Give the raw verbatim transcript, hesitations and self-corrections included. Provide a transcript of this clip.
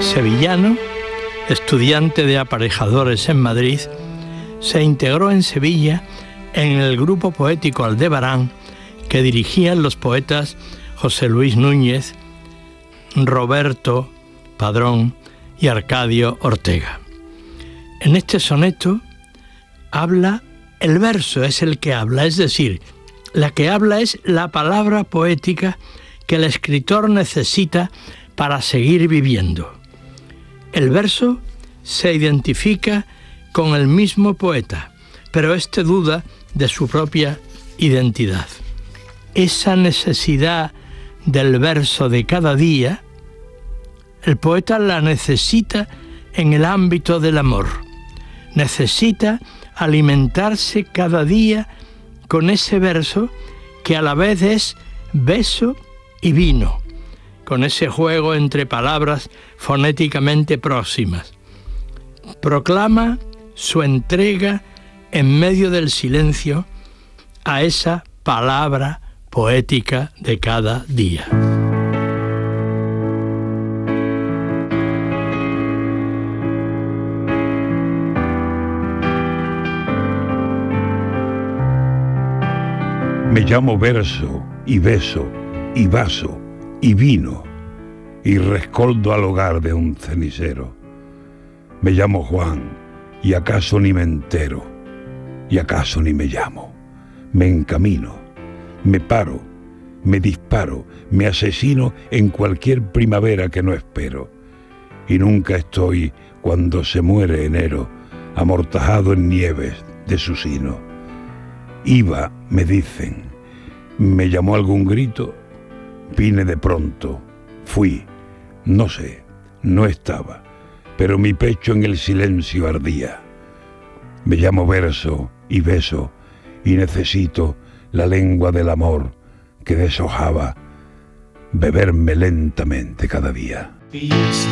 Sevillano, estudiante de aparejadores en Madrid, se integró en Sevilla en el grupo poético Aldebarán que dirigían los poetas José Luis Núñez, Roberto Padrón y Arcadio Ortega. En este soneto habla, el verso es el que habla, es decir, la que habla es la palabra poética que el escritor necesita para seguir viviendo. El verso se identifica con el mismo poeta, pero éste duda de su propia identidad. Esa necesidad del verso de cada día, el poeta la necesita en el ámbito del amor. Necesita alimentarse cada día con ese verso que a la vez es beso y vino, con ese juego entre palabras fonéticamente próximas. Proclama su entrega en medio del silencio a esa palabra poética de cada día. Me llamo verso y beso y vaso y vino y rescoldo al hogar de un cenicero. Me llamo Juan y acaso ni me entero y acaso ni me llamo. Me encamino, me paro, me disparo, me asesino en cualquier primavera que no espero. Y nunca estoy cuando se muere enero, amortajado en nieves de su sino. Iba, me dicen, me llamó algún grito, vine de pronto, fui, no sé, no estaba, pero mi pecho en el silencio ardía. Me llamo verso y beso y necesito la lengua del amor que deshojaba beberme lentamente cada día.